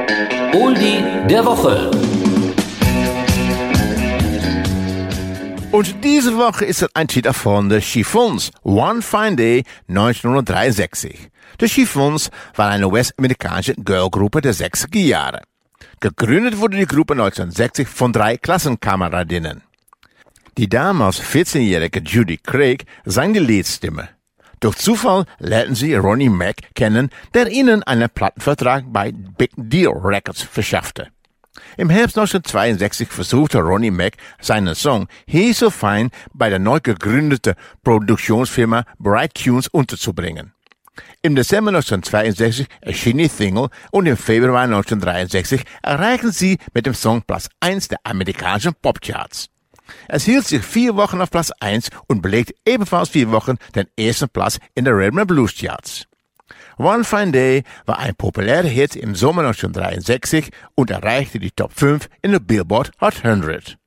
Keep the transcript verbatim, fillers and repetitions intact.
Oldie der Woche. Und diese Woche ist es ein Titel von The Chiffons, One Fine Day neunzehnhundertdreiundsechzig. The Chiffons war eine US-amerikanische Girlgruppe der sechziger Jahre. Gegründet wurde die Gruppe neunzehnhundertsechzig von drei Klassenkameradinnen. Die damals vierzehnjährige Judy Craig sang die Leadstimme. Durch Zufall lernten sie Ronnie Mack kennen, der ihnen einen Plattenvertrag bei Big Deal Records verschaffte. Im Herbst neunzehnhundertzweiundsechzig versuchte Ronnie Mack seinen Song He's So Fine bei der neu gegründeten Produktionsfirma Bright Tunes unterzubringen. Im Dezember neunzehnhundertzweiundsechzig erschien die Single und im Februar neunzehnhundertdreiundsechzig erreichten sie mit dem Song Platz eins der amerikanischen Popcharts. Es hielt sich vier Wochen auf Platz eins und belegte ebenfalls vier Wochen den ersten Platz in der Rhythm and Blues Charts. One Fine Day war ein populärer Hit im Sommer neunzehnhundertdreiundsechzig und erreichte die Top fünf in der Billboard Hot hundert.